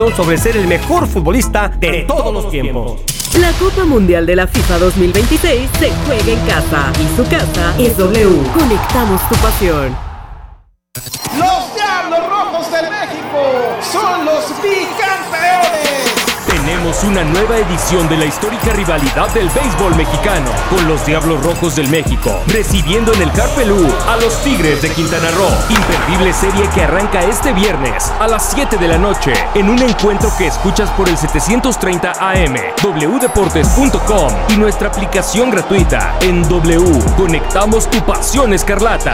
sobre ser el mejor futbolista de todos los tiempos. La Copa Mundial de la FIFA 2026 se juega en casa y su casa es W. Conectamos tu pasión. Los Diablos Rojos de México son los bicampeones. Tenemos una nueva edición de la histórica rivalidad del béisbol mexicano, con los Diablos Rojos del México, recibiendo en el Carpelú a los Tigres de Quintana Roo. Imperdible serie que arranca este viernes a las 7 de la noche, en un encuentro que escuchas por el 730 AM, wdeportes.com y nuestra aplicación gratuita en W. Conectamos tu pasión escarlata.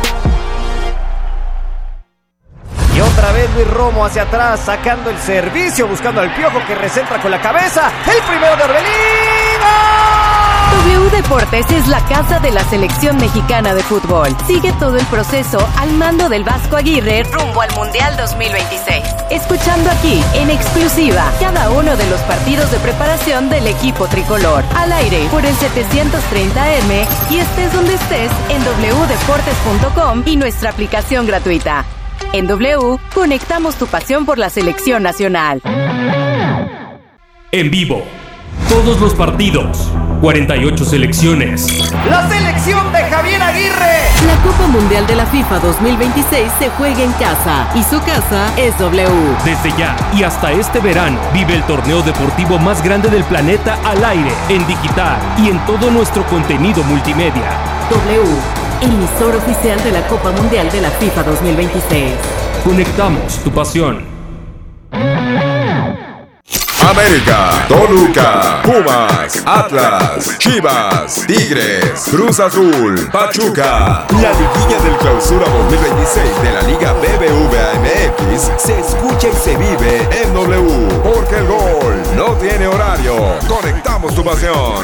Y otra vez Luis Romo hacia atrás, sacando el servicio, buscando al Piojo que recentra con la cabeza. El primero de Orbelín. W Deportes es la casa de la selección mexicana de fútbol. Sigue todo el proceso al mando del Vasco Aguirre rumbo al Mundial 2026. Escuchando aquí, en exclusiva, cada uno de los partidos de preparación del equipo tricolor. Al aire, por el 730M y estés donde estés en wdeportes.com y nuestra aplicación gratuita. En W, conectamos tu pasión por la selección nacional. En vivo, todos los partidos, 48 selecciones. La selección de Javier Aguirre. La Copa Mundial de la FIFA 2026 se juega en casa y su casa es W. Desde ya y hasta este verano, vive el torneo deportivo más grande del planeta al aire, en digital y en todo nuestro contenido multimedia. W, emisor oficial de la Copa Mundial de la FIFA 2026. Conectamos tu pasión. América, Toluca, Pumas, Atlas, Chivas, Tigres, Cruz Azul, Pachuca. La liguilla del Clausura 2026 de la Liga BBVA MX se escucha y se vive en W, porque el gol no tiene horario. Conectamos tu pasión.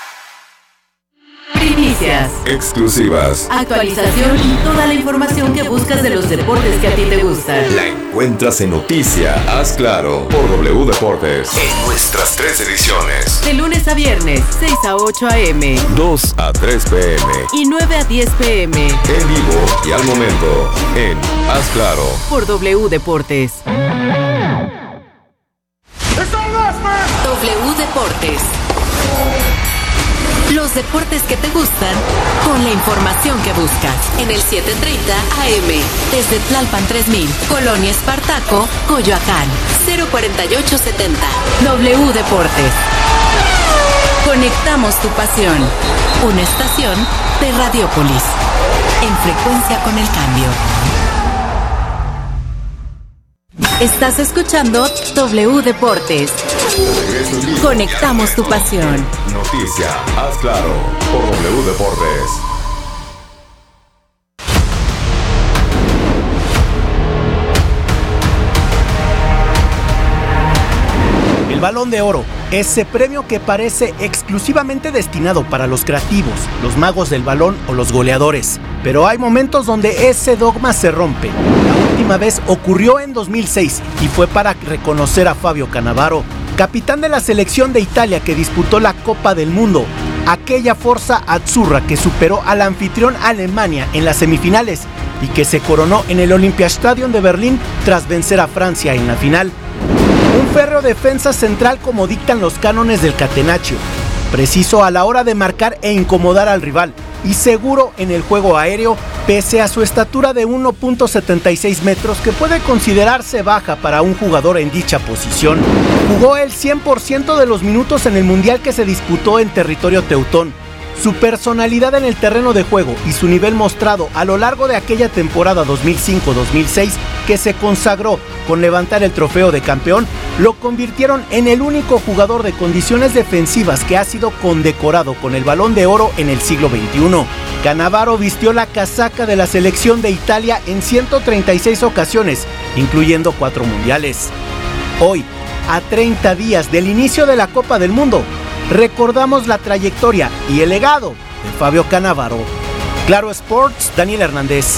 Primicias, exclusivas, actualización y toda la información que buscas de los deportes que a ti te gustan. La encuentras en Noticia, haz claro, por W Deportes. En nuestras 3 ediciones. De lunes a viernes, 6 a 8 a.m. 2 a 3 p.m. y 9 a 10 p.m. En vivo y al momento, en Haz Claro. Por W Deportes. W Deportes. Los deportes que te gustan, con la información que buscas. En el 730 AM, desde Tlalpan 3000, Colonia Espartaco, Coyoacán, 04870. W Deportes. Conectamos tu pasión. Una estación de Radiopolis. En frecuencia con el cambio. Estás escuchando W Deportes. Conectamos tu pasión. Noticia, haz claro, por W Deportes. El Balón de Oro, ese premio que parece exclusivamente destinado para los creativos, los magos del balón o los goleadores. Pero hay momentos donde ese dogma se rompe. La última vez ocurrió en 2006 y fue para reconocer a Fabio Cannavaro, capitán de la selección de Italia que disputó la Copa del Mundo, aquella Forza Azzurra que superó al anfitrión Alemania en las semifinales y que se coronó en el Olympiastadion de Berlín tras vencer a Francia en la final. Un férreo defensa central como dictan los cánones del catenaccio, preciso a la hora de marcar e incomodar al rival, y seguro en el juego aéreo, pese a su estatura de 1.76 metros que puede considerarse baja para un jugador en dicha posición. Jugó el 100% de los minutos en el mundial que se disputó en territorio teutón. Su personalidad en el terreno de juego y su nivel mostrado a lo largo de aquella temporada 2005-2006 que se consagró con levantar el trofeo de campeón, lo convirtieron en el único jugador de condiciones defensivas que ha sido condecorado con el Balón de Oro en el siglo XXI. Cannavaro vistió la casaca de la selección de Italia en 136 ocasiones, incluyendo 4 mundiales. Hoy, a 30 días del inicio de la Copa del Mundo, recordamos la trayectoria y el legado de Fabio Cannavaro. Claro Sports, Daniel Hernández.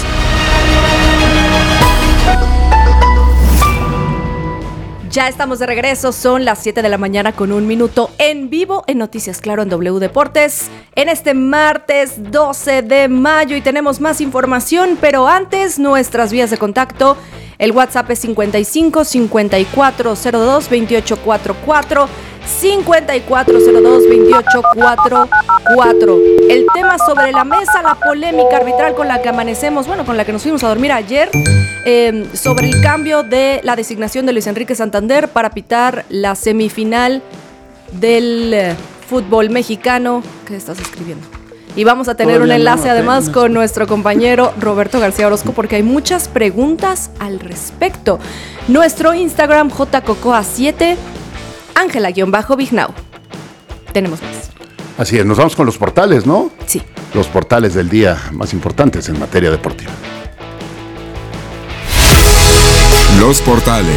Ya estamos de regreso, son las 7 de la mañana con 1 minuto en vivo en Noticias Claro en W Deportes en este martes 12 de mayo y tenemos más información, pero antes nuestras vías de contacto El WhatsApp es 55 5402 2844. 5402-2844. El tema sobre la mesa, la polémica arbitral con la que amanecemos, con la que nos fuimos a dormir ayer, sobre el cambio de la designación de Luis Enrique Santander para pitar la semifinal del fútbol mexicano. ¿Qué estás escribiendo? Y vamos a tener un enlace además con nuestro compañero Roberto García Orozco porque hay muchas preguntas al respecto. Nuestro Instagram jcocoa7, Ángela-Bignau. Tenemos más. Así es, nos vamos con los portales, ¿no? Sí. Los portales del día más importantes en materia deportiva. Los portales.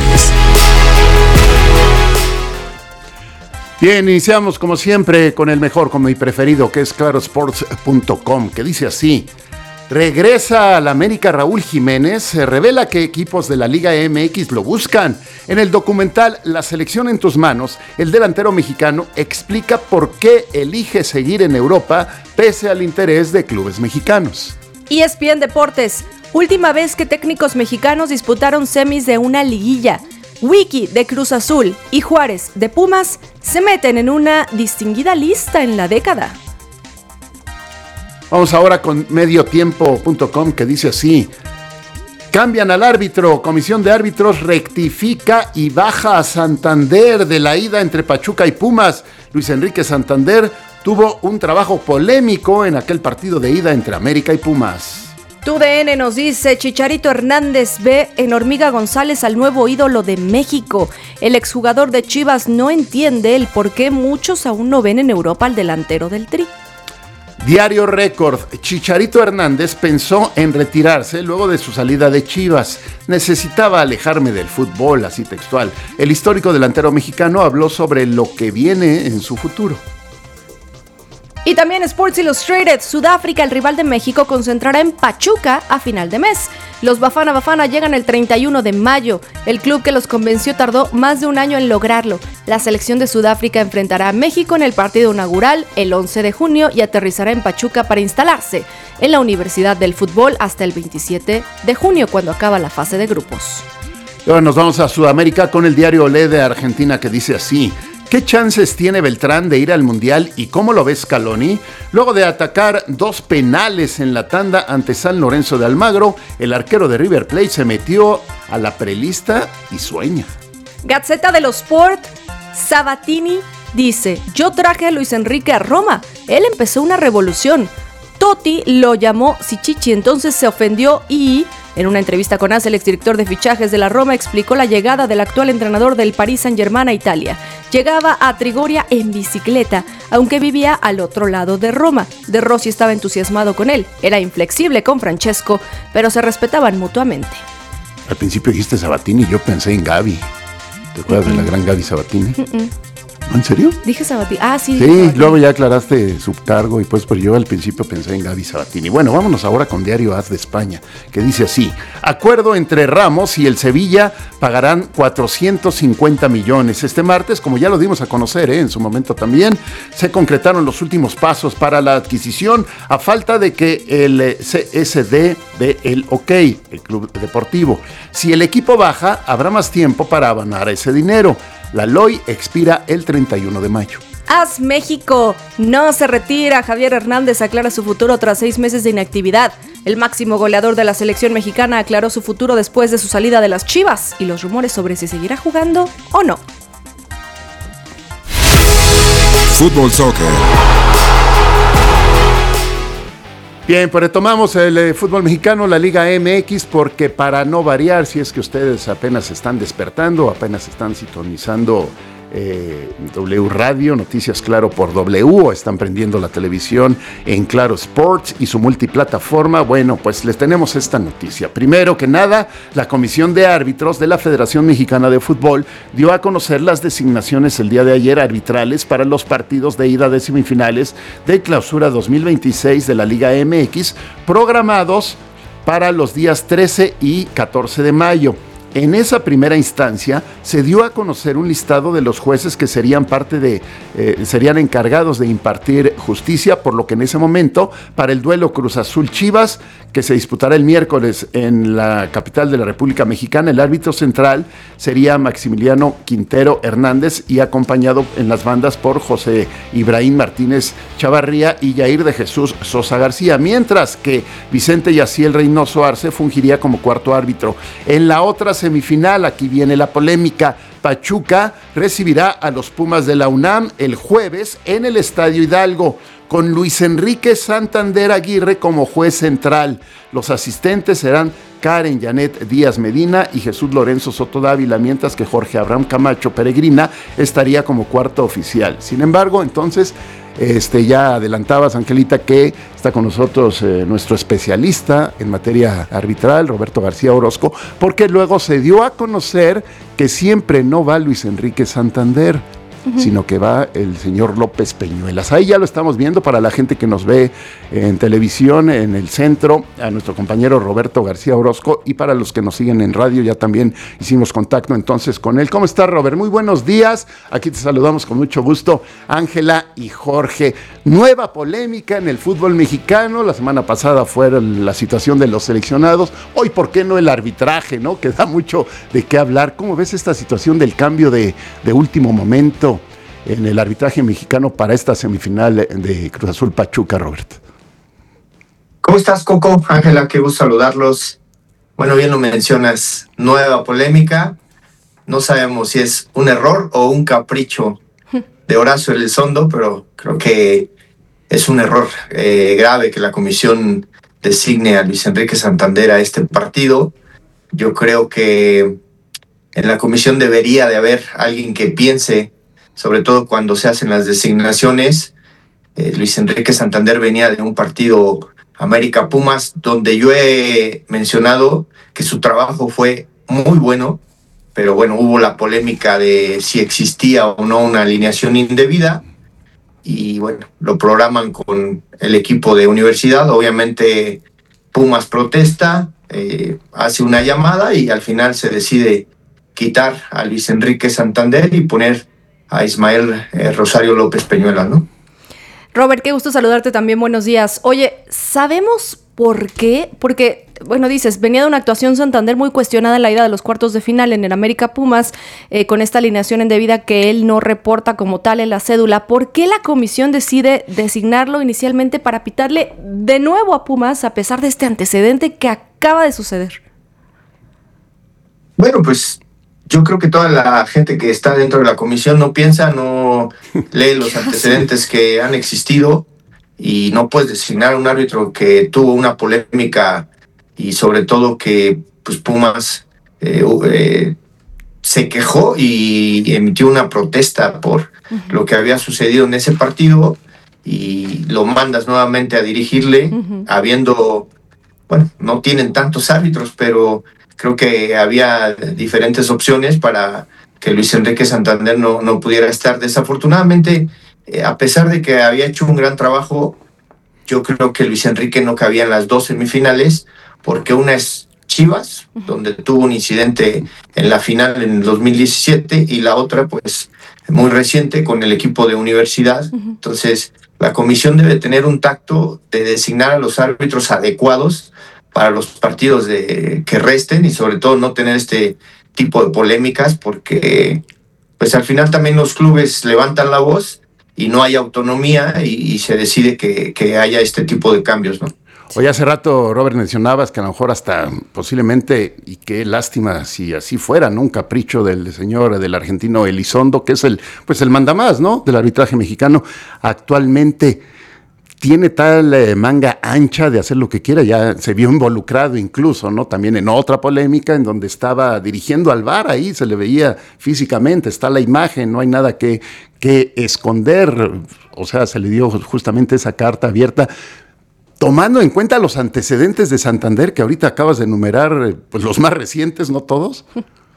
Bien, iniciamos como siempre con el mejor, con mi preferido, que es clarosports.com, que dice así: regresa al América Raúl Jiménez, se revela que equipos de la Liga MX lo buscan. En el documental La selección en tus manos, el delantero mexicano explica por qué elige seguir en Europa pese al interés de clubes mexicanos. ESPN Deportes, última vez que técnicos mexicanos disputaron semis de una liguilla. Wiki de Cruz Azul y Juárez de Pumas se meten en una distinguida lista en la década. Vamos ahora con mediotiempo.com, que dice así: cambian al árbitro, comisión de árbitros rectifica y baja a Santander de la ida entre Pachuca y Pumas. Luis Enrique Santander tuvo un trabajo polémico en aquel partido de ida entre América y Pumas. TUDN nos dice: Chicharito Hernández ve en Hormiga González al nuevo ídolo de México. El exjugador de Chivas no entiende el por qué muchos aún no ven en Europa al delantero del Tri. Diario Récord, Chicharito Hernández pensó en retirarse luego de su salida de Chivas. Necesitaba alejarme del fútbol, así textual. El histórico delantero mexicano habló sobre lo que viene en su futuro. Y también Sports Illustrated, Sudáfrica, el rival de México, concentrará en Pachuca a final de mes. Los Bafana Bafana llegan el 31 de mayo. El club que los convenció tardó más de un año en lograrlo. La selección de Sudáfrica enfrentará a México en el partido inaugural el 11 de junio y aterrizará en Pachuca para instalarse en la Universidad del Fútbol hasta el 27 de junio, cuando acaba la fase de grupos. Y ahora nos vamos a Sudamérica con el diario Olé de Argentina, que dice así: ¿qué chances tiene Beltrán de ir al Mundial y cómo lo ve Scaloni? Luego de atacar 2 penales en la tanda ante San Lorenzo de Almagro, el arquero de River Plate se metió a la prelista y sueña. Gazzetta dello Sport, Sabatini dice: yo traje a Luis Enrique a Roma, él empezó una revolución. Totti lo llamó Sichichi, entonces se ofendió y... En una entrevista con AS, el exdirector de fichajes de la Roma explicó la llegada del actual entrenador del Paris Saint-Germain a Italia. Llegaba a Trigoria en bicicleta, aunque vivía al otro lado de Roma. De Rossi estaba entusiasmado con él, era inflexible con Francesco, pero se respetaban mutuamente. Al principio dijiste Sabatini, yo pensé en Gavi. ¿Te acuerdas de la gran Gavi Sabatini? ¿En serio? Dije Sabatini. Ah, sí. Sí, Sabatini. luego ya aclaraste su cargo y pues, pero yo al principio pensé en Gavi Sabatini. Bueno, vámonos ahora con Diario AS de España, que dice así: acuerdo entre Ramos y el Sevilla, pagarán 450 millones. Este martes, como ya lo dimos a conocer en su momento también, se concretaron los últimos pasos para la adquisición a falta de que el CSD dé el ok, el club deportivo. Si el equipo baja, habrá más tiempo para abonar ese dinero. La LOI expira el 31 de mayo. AS México no se retira. Javier Hernández aclara su futuro tras 6 meses de inactividad. El máximo goleador de la selección mexicana aclaró su futuro después de su salida de las Chivas y los rumores sobre si seguirá jugando o no. Fútbol Soccer. Bien, pues retomamos el fútbol mexicano, la Liga MX, porque para no variar, si es que ustedes apenas están despertando, apenas están sintonizando W Radio, Noticias Claro por W, o están prendiendo la televisión en Claro Sports y su multiplataforma, bueno, pues les tenemos esta noticia. Primero que nada, la Comisión de Árbitros de la Federación Mexicana de Fútbol dio a conocer las designaciones el día de ayer arbitrales para los partidos de ida de semifinales de Clausura 2026 de la Liga MX, programados para los días 13 y 14 de mayo. En esa primera instancia se dio a conocer un listado de los jueces que serían serían encargados de impartir justicia, por lo que en ese momento, para el duelo Cruz Azul Chivas, que se disputará el miércoles en la capital de la República Mexicana, el árbitro central sería Maximiliano Quintero Hernández, y acompañado en las bandas por José Ibrahim Martínez Chavarría y Yair de Jesús Sosa García, mientras que Vicente Yaciel Reynoso Arce fungiría como cuarto árbitro. En la otra semifinal, aquí viene la polémica, Pachuca recibirá a los Pumas de la UNAM el jueves en el Estadio Hidalgo, con Luis Enrique Santander Aguirre como juez central. Los asistentes serán Karen Janet Díaz Medina y Jesús Lorenzo Soto Dávila, mientras que Jorge Abraham Camacho Peregrina estaría como cuarto oficial. Sin embargo, entonces, ya adelantabas, Angelita, que está con nosotros nuestro especialista en materia arbitral, Roberto García Orozco, porque luego se dio a conocer que siempre no va Luis Enrique Santander, sino que va el señor López Peñuelas. Ahí ya lo estamos viendo para la gente que nos ve en televisión, en el centro, a nuestro compañero Roberto García Orozco, y para los que nos siguen en radio, ya también hicimos contacto entonces con él. ¿Cómo estás, Robert? Muy buenos días. Aquí te saludamos con mucho gusto, Ángela y Jorge. Nueva polémica en el fútbol mexicano. La semana pasada fue la situación de los seleccionados. Hoy, ¿por qué no el arbitraje, no? Que da mucho de qué hablar. ¿Cómo ves esta situación del cambio de último momento en el arbitraje mexicano para esta semifinal de Cruz Azul Pachuca, Robert? ¿Cómo estás, Coco? Ángela, qué gusto saludarlos. Bueno, bien lo mencionas, nueva polémica. No sabemos si es un error o un capricho de Horacio Elizondo, pero creo que es un error grave que la comisión designe a Luis Enrique Santander a este partido. Yo creo que en la comisión debería de haber alguien que piense, sobre todo cuando se hacen las designaciones. Luis Enrique Santander venía de un partido América Pumas, donde yo he mencionado que su trabajo fue muy bueno, pero bueno, hubo la polémica de si existía o no una alineación indebida, y bueno, lo programan con el equipo de Universidad. Obviamente Pumas protesta, hace una llamada y al final se decide quitar a Luis Enrique Santander y poner a Ismael Rosario López Peñuelas, ¿no? Robert, qué gusto saludarte también, buenos días. Oye, ¿sabemos por qué? Porque, bueno, dices, venía de una actuación Santander muy cuestionada en la ida de los cuartos de final en el América Pumas, con esta alineación indebida que él no reporta como tal en la cédula. ¿Por qué la comisión decide designarlo inicialmente para pitarle de nuevo a Pumas, a pesar de este antecedente que acaba de suceder? Bueno, pues yo creo que toda la gente que está dentro de la comisión no piensa, no lee los antecedentes que han existido, y no puedes designar a un árbitro que tuvo una polémica y sobre todo que pues Pumas se quejó y emitió una protesta por lo que había sucedido en ese partido, y lo mandas nuevamente a dirigirle, habiendo, bueno, no tienen tantos árbitros, pero creo que había diferentes opciones para que Luis Enrique Santander no pudiera estar. Desafortunadamente, a pesar de que había hecho un gran trabajo, yo creo que Luis Enrique no cabía en las dos semifinales, porque una es Chivas, donde tuvo un incidente en la final en el 2017, y la otra, pues, muy reciente con el equipo de Universidad. Entonces, la comisión debe tener un tacto de designar a los árbitros adecuados para los partidos que resten, y sobre todo no tener este tipo de polémicas, porque pues al final también los clubes levantan la voz y no hay autonomía, y se decide que haya este tipo de cambios, ¿no? Oye, hace rato, Robert, mencionabas que a lo mejor hasta posiblemente, y qué lástima si así fuera, ¿no? Un capricho del argentino Elizondo, que es el mandamás, ¿no?, del arbitraje mexicano actualmente. Tiene tal manga ancha de hacer lo que quiera, ya se vio involucrado incluso, ¿no?, también en otra polémica en donde estaba dirigiendo al VAR, ahí se le veía físicamente, está la imagen, no hay nada que esconder, o sea, se le dio justamente esa carta abierta, tomando en cuenta los antecedentes de Santander, que ahorita acabas de enumerar, pues los más recientes, ¿no todos?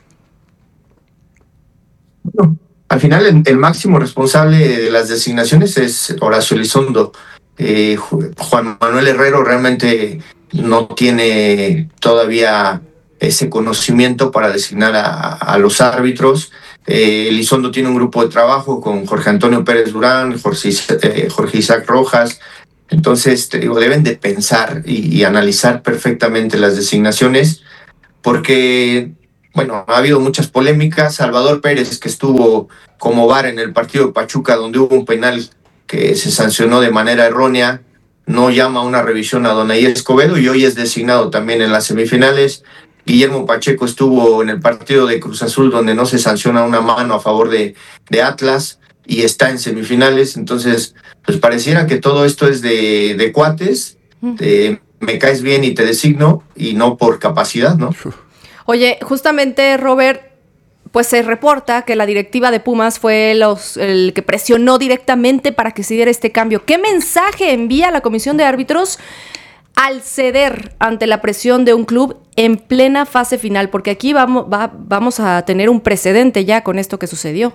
Bueno, al final el máximo responsable de las designaciones es Horacio Elizondo. Juan Manuel Herrero realmente no tiene todavía ese conocimiento para designar a los árbitros. Elizondo tiene un grupo de trabajo con Jorge Antonio Pérez Durán, Jorge Isaac Rojas. Entonces, te digo, deben de pensar y analizar perfectamente las designaciones, porque, bueno, ha habido muchas polémicas. Salvador Pérez, que estuvo como VAR en el partido de Pachuca, donde hubo un penal que se sancionó de manera errónea, no llama a una revisión a Donaí Escobedo y hoy es designado también en las semifinales. Guillermo Pacheco estuvo en el partido de Cruz Azul, donde no se sanciona una mano a favor de Atlas, y está en semifinales. Entonces, pues pareciera que todo esto es de cuates, me caes bien y te designo, y no por capacidad, ¿no? Oye, justamente, Robert, pues se reporta que la directiva de Pumas fue el que presionó directamente para que se diera este cambio. ¿Qué mensaje envía la comisión de árbitros al ceder ante la presión de un club en plena fase final? Porque aquí vamos a tener un precedente ya con esto que sucedió.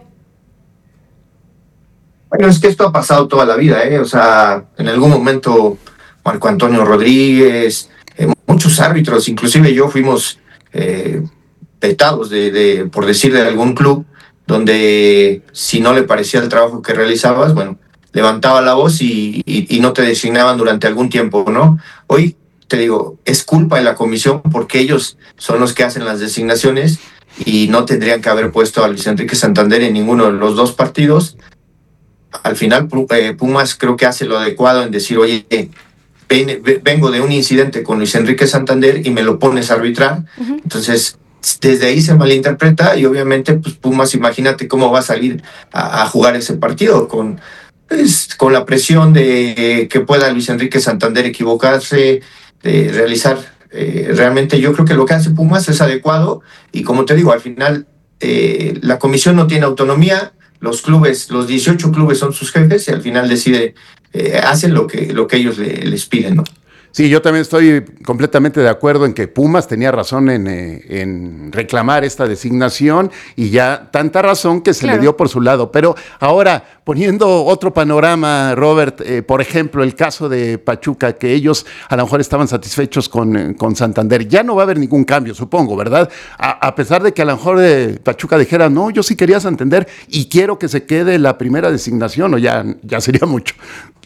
Bueno, es que esto ha pasado toda la vida, ¿eh? O sea, en algún momento Marco Antonio Rodríguez, muchos árbitros, inclusive yo, fuimos vetados por decir, de algún club, donde si no le parecía el trabajo que realizabas, bueno, levantaba la voz y no te designaban durante algún tiempo, ¿no? Hoy, te digo, es culpa de la comisión, porque ellos son los que hacen las designaciones y no tendrían que haber puesto a Luis Enrique Santander en ninguno de los dos partidos. Al final, Pumas creo que hace lo adecuado en decir, oye, vengo de un incidente con Luis Enrique Santander y me lo pones a arbitrar. Uh-huh. Entonces, desde ahí se malinterpreta, y obviamente, pues Pumas, imagínate cómo va a salir a jugar ese partido, con la presión de que pueda Luis Enrique Santander equivocarse, de realizar. Realmente yo creo que lo que hace Pumas es adecuado, y como te digo, al final la comisión no tiene autonomía. Los clubes, los 18 clubes son sus jefes, y al final hacen lo que ellos les piden, ¿no? Sí, yo también estoy completamente de acuerdo en que Pumas tenía razón en reclamar esta designación, y ya tanta razón que se le dio por su lado. Pero ahora, poniendo otro panorama, Robert, por ejemplo, el caso de Pachuca, que ellos a lo mejor estaban satisfechos con Santander. Ya no va a haber ningún cambio, supongo, ¿verdad? A pesar de que a lo mejor Pachuca dijera, no, yo sí quería Santander y quiero que se quede la primera designación, o ya sería mucho.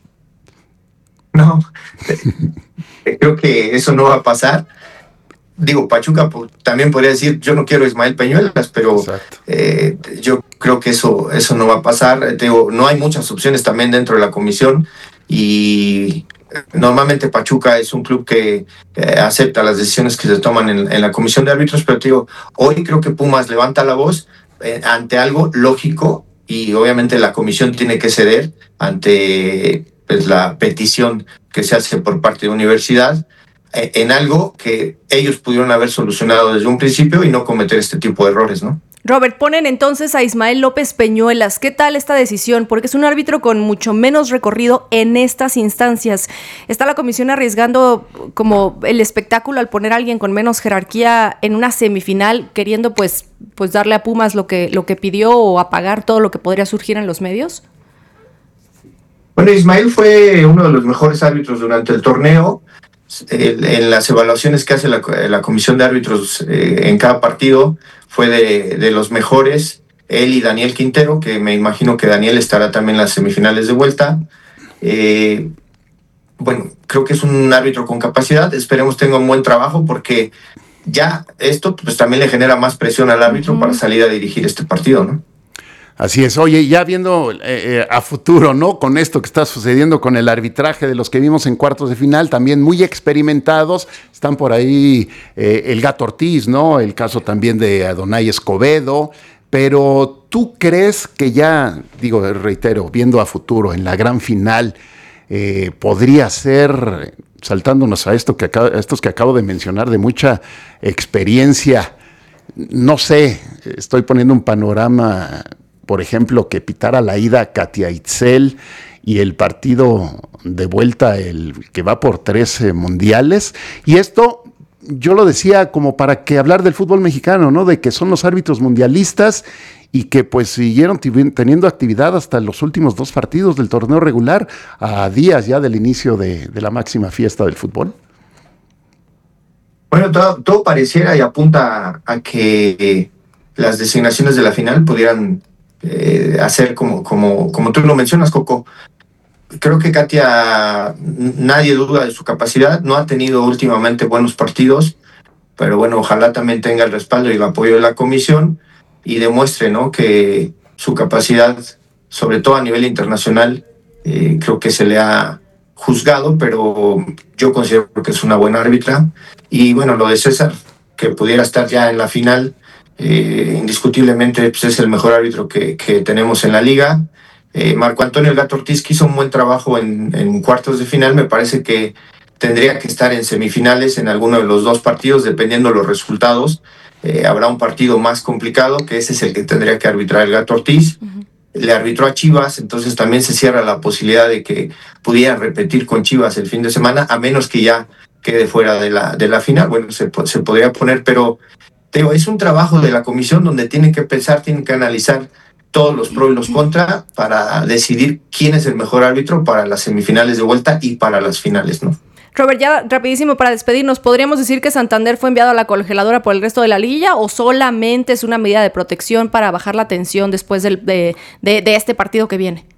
No, creo que eso no va a pasar. Digo, Pachuca también podría decir, yo no quiero a Ismael Peñuelas, pero yo creo que eso no va a pasar. Digo, no hay muchas opciones también dentro de la comisión, y normalmente Pachuca es un club que acepta las decisiones que se toman en la comisión de árbitros, pero te digo, hoy creo que Pumas levanta la voz ante algo lógico, y obviamente la comisión tiene que ceder ante la petición que se hace por parte de universidad, en algo que ellos pudieron haber solucionado desde un principio y no cometer este tipo de errores, ¿no? Robert, ponen entonces a Ismael López Peñuelas. ¿Qué tal esta decisión? Porque es un árbitro con mucho menos recorrido en estas instancias. ¿Está la comisión arriesgando como el espectáculo al poner a alguien con menos jerarquía en una semifinal, queriendo pues darle a Pumas lo que pidió, o apagar todo lo que podría surgir en los medios? Bueno, Ismael fue uno de los mejores árbitros durante el torneo. En las evaluaciones que hace la comisión de árbitros en cada partido, fue de los mejores. Él y Daniel Quintero, que me imagino que Daniel estará también en las semifinales de vuelta. Bueno, creo que es un árbitro con capacidad. Esperemos tenga un buen trabajo, porque ya esto pues también le genera más presión al árbitro para salir a dirigir este partido, ¿no? Así es. Oye, ya viendo a futuro, ¿no? Con esto que está sucediendo con el arbitraje de los que vimos en cuartos de final, también muy experimentados, están por ahí el Gato Ortiz, ¿no? El caso también de Adonai Escobedo. Pero ¿tú crees que ya, digo, reitero, viendo a futuro en la gran final, podría ser, saltándonos a estos que acabo de mencionar, de mucha experiencia, no sé, estoy poniendo un panorama, por ejemplo, que pitara la ida Katia Itzel y el partido de vuelta, el que va por 13 mundiales? Y esto yo lo decía como para que hablar del fútbol mexicano, ¿no? De que son los árbitros mundialistas y que pues siguieron teniendo actividad hasta los últimos 2 partidos del torneo regular, a días ya del inicio de la máxima fiesta del fútbol. Bueno, todo pareciera y apunta a que las designaciones de la final pudieran hacer como tú lo mencionas, Coco. Creo que Katia, nadie duda de su capacidad, no ha tenido últimamente buenos partidos, pero bueno, ojalá también tenga el respaldo y el apoyo de la comisión y demuestre, ¿no?, que su capacidad, sobre todo a nivel internacional, creo que se le ha juzgado, pero yo considero que es una buena árbitra. Y bueno, lo de César, que pudiera estar ya en la final, indiscutiblemente pues es el mejor árbitro que tenemos en la liga. Marco Antonio El Gato Ortiz, que hizo un buen trabajo en cuartos de final, me parece que tendría que estar en semifinales en alguno de los dos partidos, dependiendo de los resultados. Habrá un partido más complicado, que ese es el que tendría que arbitrar El Gato Ortiz. Le arbitró a Chivas, entonces también se cierra la posibilidad de que pudiera repetir con Chivas el fin de semana, a menos que ya quede fuera de la final. Bueno, se podría poner, pero te digo, es un trabajo de la comisión donde tienen que pensar, tienen que analizar todos los pros y los contras para decidir quién es el mejor árbitro para las semifinales de vuelta y para las finales, ¿no? Robert, ya rapidísimo para despedirnos, ¿podríamos decir que Santander fue enviado a la congeladora por el resto de la liguilla o solamente es una medida de protección para bajar la tensión después de este partido que viene?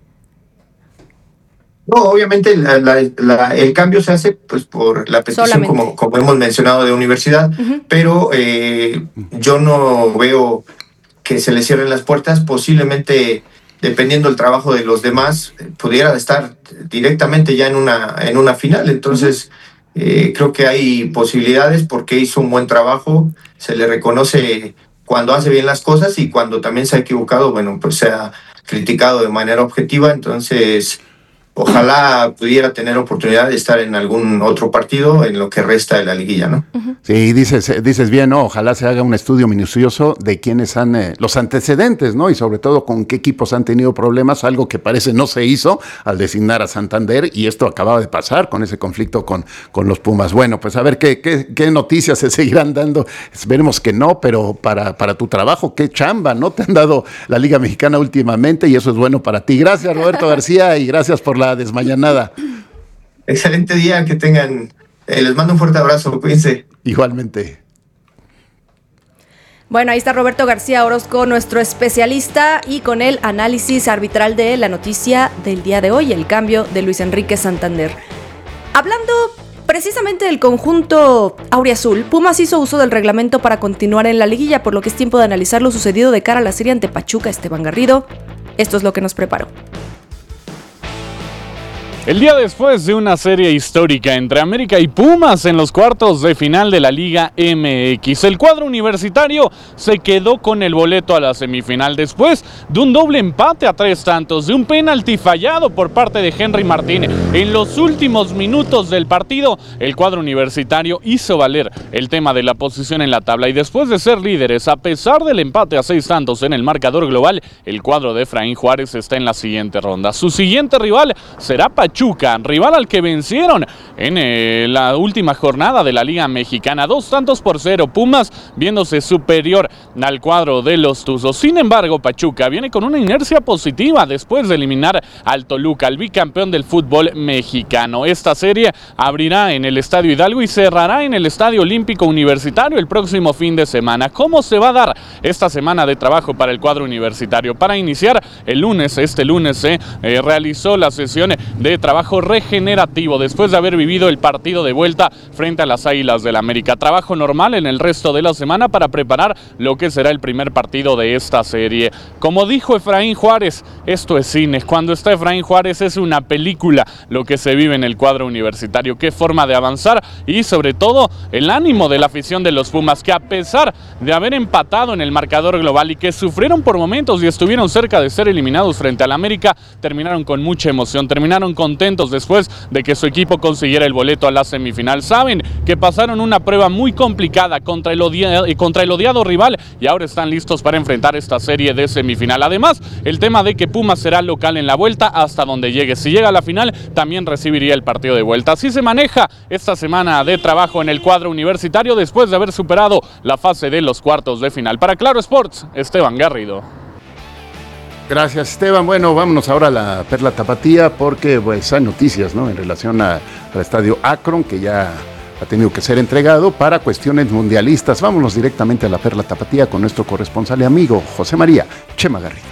No, obviamente el cambio se hace pues por la petición, como hemos mencionado, de universidad, pero yo no veo que se le cierren las puertas. Posiblemente, dependiendo del trabajo de los demás, pudiera estar directamente ya en una final. Entonces, creo que hay posibilidades porque hizo un buen trabajo, se le reconoce cuando hace bien las cosas y cuando también se ha equivocado, bueno, pues se ha criticado de manera objetiva. Entonces, ojalá pudiera tener oportunidad de estar en algún otro partido en lo que resta de la liguilla, ¿no? Sí, dices bien, ¿no? Ojalá se haga un estudio minucioso de quiénes han, los antecedentes, ¿no? Y sobre todo con qué equipos han tenido problemas, algo que parece no se hizo al designar a Santander, y esto acababa de pasar con ese conflicto con los Pumas. Bueno, pues a ver qué noticias se seguirán dando. Esperemos que no, pero para tu trabajo, qué chamba, ¿no? Te han dado la Liga Mexicana últimamente y eso es bueno para ti. Gracias, Roberto García, y gracias por la desmañanada. Excelente día, que tengan. Les mando un fuerte abrazo, cuídense. Igualmente. Bueno, ahí está Roberto García Orozco, nuestro especialista, y con el análisis arbitral de la noticia del día de hoy, el cambio de Luis Enrique Santander. Hablando precisamente del conjunto auriazul, Pumas hizo uso del reglamento para continuar en la liguilla, por lo que es tiempo de analizar lo sucedido de cara a la serie ante Pachuca. Esteban Garrido, esto es lo que nos preparó. El día después de una serie histórica entre América y Pumas en los cuartos de final de la Liga MX, el cuadro universitario se quedó con el boleto a la semifinal después de un doble empate a 3 tantos, de un penalti fallado por parte de Henry Martín. En los últimos minutos del partido, el cuadro universitario hizo valer el tema de la posición en la tabla y después de ser líderes, a pesar del empate a 6 tantos en el marcador global, el cuadro de Efraín Juárez está en la siguiente ronda. Su siguiente rival será Pachuca, rival al que vencieron en la última jornada de la Liga Mexicana, 2-0, Pumas viéndose superior al cuadro de los Tuzos. Sin embargo, Pachuca viene con una inercia positiva después de eliminar al Toluca, el bicampeón del fútbol mexicano. Esta serie abrirá en el Estadio Hidalgo y cerrará en el Estadio Olímpico Universitario el próximo fin de semana. ¿Cómo se va a dar esta semana de trabajo para el cuadro universitario? Para iniciar, este lunes se realizó la sesión de trabajo regenerativo después de haber vivido el partido de vuelta frente a las Águilas del América. Trabajo normal en el resto de la semana para preparar lo que será el primer partido de esta serie. Como dijo Efraín Juárez, esto es cine. Cuando está Efraín Juárez es una película lo que se vive en el cuadro universitario. Qué forma de avanzar y sobre todo el ánimo de la afición de los Pumas, que a pesar de haber empatado en el marcador global y que sufrieron por momentos y estuvieron cerca de ser eliminados frente al América, terminaron con mucha emoción, terminaron contentos después de que su equipo consiguiera el boleto a la semifinal. Saben que pasaron una prueba muy complicada contra el odiado rival y ahora están listos para enfrentar esta serie de semifinal. Además, el tema de que Pumas será local en la vuelta hasta donde llegue. Si llega a la final, también recibiría el partido de vuelta. Así se maneja esta semana de trabajo en el cuadro universitario después de haber superado la fase de los cuartos de final. Para Claro Sports, Esteban Garrido. Gracias, Esteban. Bueno, vámonos ahora a la Perla Tapatía porque pues hay noticias, ¿no? En relación al estadio Akron, que ya ha tenido que ser entregado para cuestiones mundialistas. Vámonos directamente a la Perla Tapatía con nuestro corresponsal y amigo José María Chema Garrido.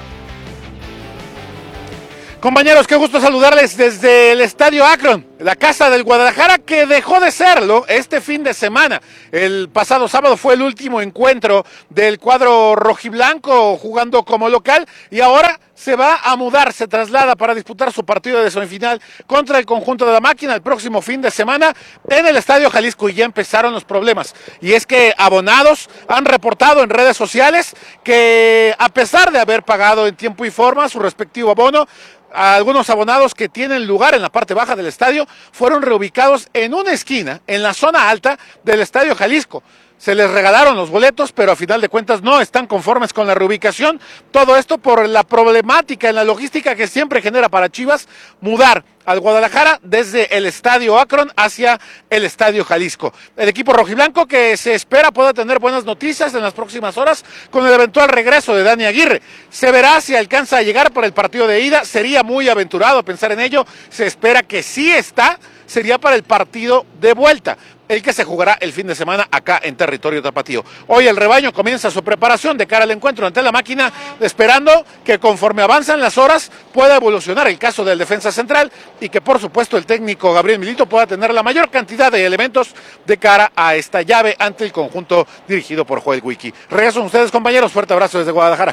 Compañeros, qué gusto saludarles desde el Estadio Akron, la casa del Guadalajara, que dejó de serlo este fin de semana. El pasado sábado fue el último encuentro del cuadro rojiblanco jugando como local y ahora se va a mudar, se traslada para disputar su partido de semifinal contra el conjunto de la Máquina el próximo fin de semana en el Estadio Jalisco, y ya empezaron los problemas. Y es que abonados han reportado en redes sociales que, a pesar de haber pagado en tiempo y forma su respectivo abono, algunos abonados que tienen lugar en la parte baja del estadio fueron reubicados en una esquina, en la zona alta del Estadio Jalisco. Se les regalaron los boletos, pero a final de cuentas no están conformes con la reubicación. Todo esto por la problemática en la logística que siempre genera para Chivas mudar al Guadalajara desde el Estadio Akron hacia el Estadio Jalisco. El equipo rojiblanco, que se espera pueda tener buenas noticias en las próximas horas con el eventual regreso de Dani Aguirre. Se verá si alcanza a llegar por el partido de ida. Sería muy aventurado pensar en ello. Se espera que sí está, sería para el partido de vuelta, el que se jugará el fin de semana acá en territorio tapatío. Hoy el rebaño comienza su preparación de cara al encuentro ante la Máquina, esperando que conforme avanzan las horas pueda evolucionar el caso del defensa central y que por supuesto el técnico Gabriel Milito pueda tener la mayor cantidad de elementos de cara a esta llave ante el conjunto dirigido por Joel Wiki. Regreso con ustedes, compañeros, fuerte abrazo desde Guadalajara.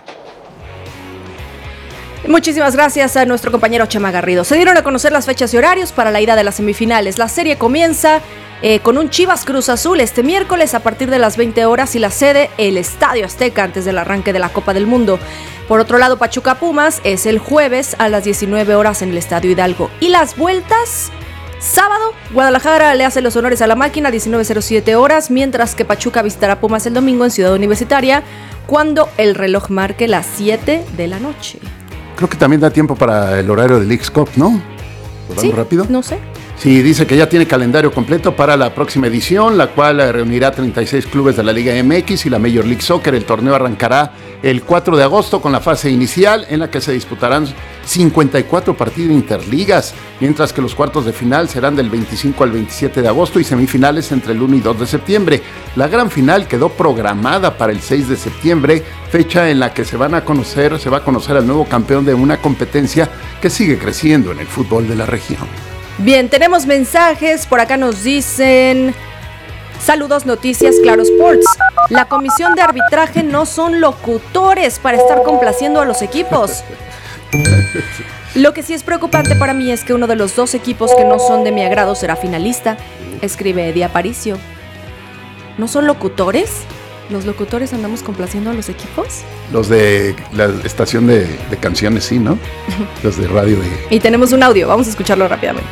Muchísimas gracias a nuestro compañero Chema Garrido. Se dieron a conocer las fechas y horarios para la ida de las semifinales. La serie comienza con un Chivas Cruz Azul este miércoles a partir de las 20 horas y la sede el Estadio Azteca antes del arranque de la Copa del Mundo. Por otro lado, Pachuca Pumas es el jueves a las 19 horas en el Estadio Hidalgo. Y las vueltas, sábado, Guadalajara le hace los honores a la Máquina a 19:07 horas, mientras que Pachuca visitará Pumas el domingo en Ciudad Universitaria cuando el reloj marque las 7 de la noche. Creo que también da tiempo para el horario del Leagues Cup, ¿no? ¿Lo damos rápido? No sé. Sí, dice que ya tiene calendario completo para la próxima edición, la cual reunirá 36 clubes de la Liga MX y la Major League Soccer. El torneo arrancará el 4 de agosto con la fase inicial, en la que se disputarán 54 partidos interligas, mientras que los cuartos de final serán del 25 al 27 de agosto y semifinales entre el 1 y 2 de septiembre. La gran final quedó programada para el 6 de septiembre, fecha en la que se va a conocer al nuevo campeón de una competencia que sigue creciendo en el fútbol de la región. Bien, tenemos mensajes, por acá nos dicen: saludos, noticias, Claro Sports. La comisión de arbitraje no son locutores para estar complaciendo a los equipos. Lo que sí es preocupante para mí es que uno de los dos equipos que no son de mi agrado será finalista, escribe Eddie Aparicio. ¿No son locutores? ¿Los locutores andamos complaciendo a los equipos? Los de la estación de canciones, sí, ¿no? Los de radio de... Y tenemos un audio, vamos a escucharlo rápidamente.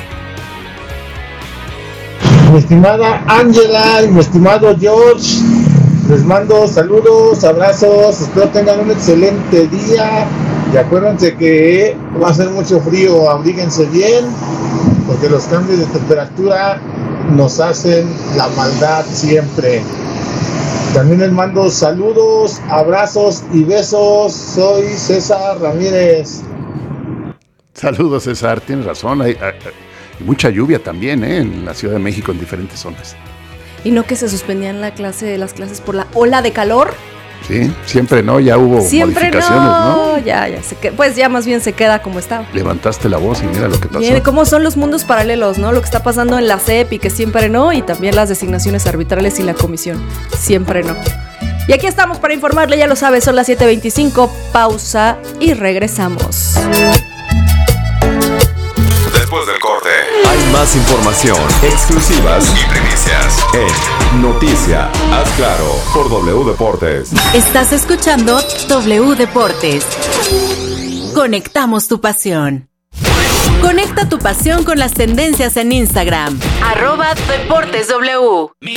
Mi estimada Ángela y mi estimado George, les mando saludos, abrazos, espero tengan un excelente día y acuérdense que va a ser mucho frío, abríguense bien porque los cambios de temperatura nos hacen la maldad siempre. También les mando saludos, abrazos y besos. Soy César Ramírez. Saludos, César. Tienes razón. Hay mucha lluvia también, en la Ciudad de México en diferentes zonas. ¿Y no que se suspendían las clases por la ola de calor? Sí, siempre no, ya hubo modificaciones, ¿no? Ya, pues ya más bien se queda como estaba. Levantaste la voz y mira lo que pasó. Bien, cómo son los mundos paralelos, ¿no? Lo que está pasando en la CEP y que siempre no, y también las designaciones arbitrales y la comisión, siempre no. Y aquí estamos para informarle, ya lo sabe, son las 7:25, pausa y regresamos. Después del corte, hay más información, exclusivas y primicias en Noticia, haz claro, por W Deportes. Estás escuchando W Deportes. Conectamos tu pasión. Conecta tu pasión con las tendencias en Instagram. @DeportesW.